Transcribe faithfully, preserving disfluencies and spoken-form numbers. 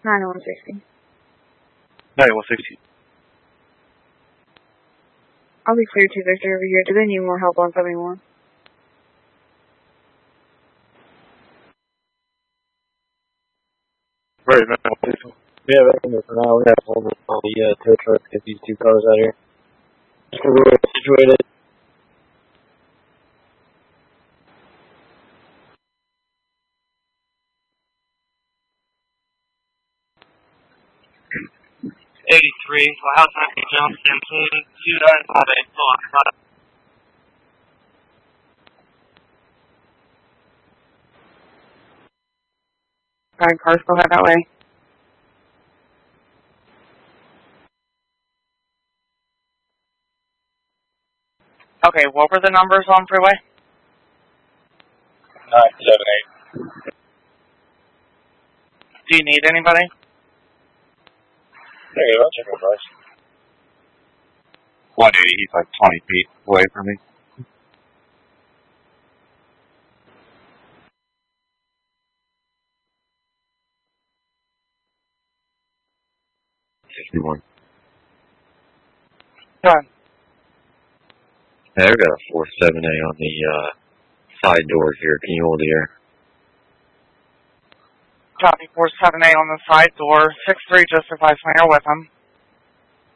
ninety-one sixty. ninety-one sixty. I'll be clear to Victor over here. Do they need more help on seventy-one? Right, man. Yeah, but for now, we have to hold all the uh, tow trucks, get these two cars out here. Just where we're situated. eighty-three, House Happy Johnson, two nine five eight, full on. Alright, cars, go ahead that way. Okay, what were the numbers on freeway? nine seven eight. Do you need anybody? Hey, I'll check my price. one eighty, he's like twenty feet away from me. sixty-one. Go ahead. Hey, I've got a four seven A on the uh, side doors here. Can you hold the air? Copy, four seven A on the side door. six three justifies when you're with him.